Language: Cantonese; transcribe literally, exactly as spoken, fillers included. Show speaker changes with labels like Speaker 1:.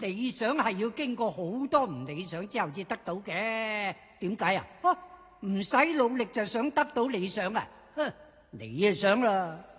Speaker 1: 理想係要經過好多唔理想之後至得到嘅。點解啊？啊，唔使努力就想得到理想啊？哼，你啊想啦。